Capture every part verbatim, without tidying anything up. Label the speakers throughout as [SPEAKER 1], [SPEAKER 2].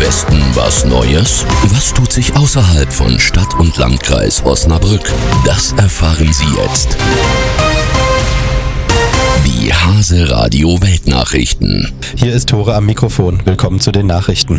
[SPEAKER 1] Westen was Neues? Was tut sich außerhalb von Stadt und Landkreis Osnabrück? Das erfahren Sie jetzt. Die Hase Radio Weltnachrichten.
[SPEAKER 2] Hier ist Tore am Mikrofon. Willkommen zu den Nachrichten.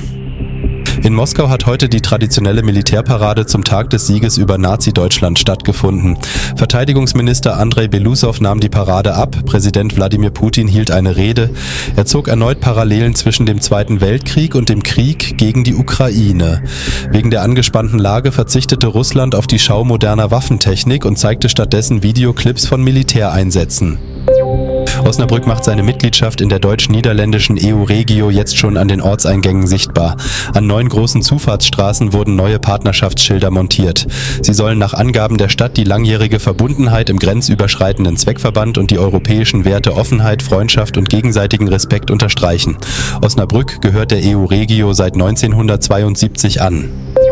[SPEAKER 2] In Moskau hat heute die traditionelle Militärparade zum Tag des Sieges über Nazi-Deutschland stattgefunden. Verteidigungsminister Andrei Belousov nahm die Parade ab, Präsident Wladimir Putin hielt eine Rede. Er zog erneut Parallelen zwischen dem Zweiten Weltkrieg und dem Krieg gegen die Ukraine. Wegen der angespannten Lage verzichtete Russland auf die Schau moderner Waffentechnik und zeigte stattdessen Videoclips von Militäreinsätzen. Osnabrück macht seine Mitgliedschaft in der deutsch-niederländischen E U-Regio jetzt schon an den Ortseingängen sichtbar. An neun großen Zufahrtsstraßen wurden neue Partnerschaftsschilder montiert. Sie sollen nach Angaben der Stadt die langjährige Verbundenheit im grenzüberschreitenden Zweckverband und die europäischen Werte Offenheit, Freundschaft und gegenseitigen Respekt unterstreichen. Osnabrück gehört der E U-Regio seit neunzehnhundertzweiundsiebzig an.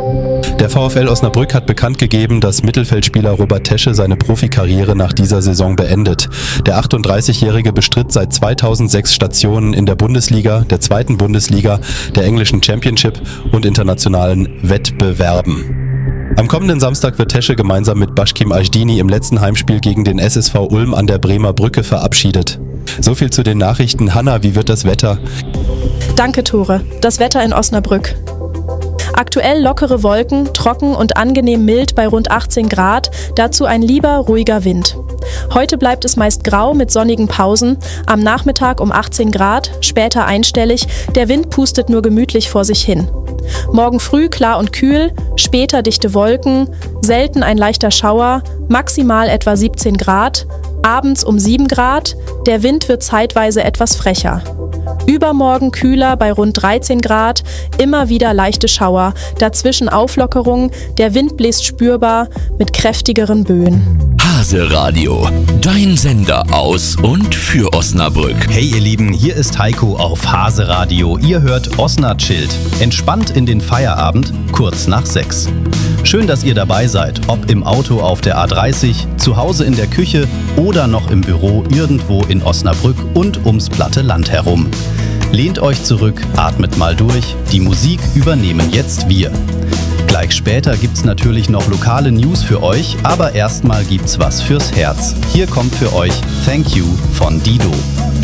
[SPEAKER 2] Der VfL Osnabrück hat bekannt gegeben, dass Mittelfeldspieler Robert Tesche seine Profikarriere nach dieser Saison beendet. Der achtunddreißigjährige bestritt seit zweitausendsechs Stationen in der Bundesliga, der zweiten Bundesliga, der englischen Championship und internationalen Wettbewerben. Am kommenden Samstag wird Tesche gemeinsam mit Başkim Ajdini im letzten Heimspiel gegen den S S V Ulm an der Bremer Brücke verabschiedet. So viel zu den Nachrichten. Hanna, wie wird das Wetter?
[SPEAKER 3] Danke, Tore. Das Wetter in Osnabrück. Aktuell lockere Wolken, trocken und angenehm mild bei rund achtzehn Grad, dazu ein lieber, ruhiger Wind. Heute bleibt es meist grau mit sonnigen Pausen, am Nachmittag um achtzehn Grad, später einstellig, der Wind pustet nur gemütlich vor sich hin. Morgen früh klar und kühl, später dichte Wolken, selten ein leichter Schauer, maximal etwa siebzehn Grad, abends um sieben Grad, der Wind wird zeitweise etwas frecher. Übermorgen kühler bei rund dreizehn Grad, immer wieder leichte Schauer, dazwischen Auflockerung, der Wind bläst spürbar mit kräftigeren Böen.
[SPEAKER 1] Hase Radio, dein Sender aus und für Osnabrück.
[SPEAKER 4] Hey ihr Lieben, hier ist Heiko auf Hase Radio. Ihr hört Osna chillt. Entspannt in den Feierabend, kurz nach sechs. Schön, dass ihr dabei seid, ob im Auto auf der A dreißig, zu Hause in der Küche oder noch im Büro irgendwo in Osnabrück und ums platte Land herum. Lehnt euch zurück, atmet mal durch, die Musik übernehmen jetzt wir. Gleich später gibt's natürlich noch lokale News für euch, aber erstmal gibt's was fürs Herz. Hier kommt für euch Thank You von Dido.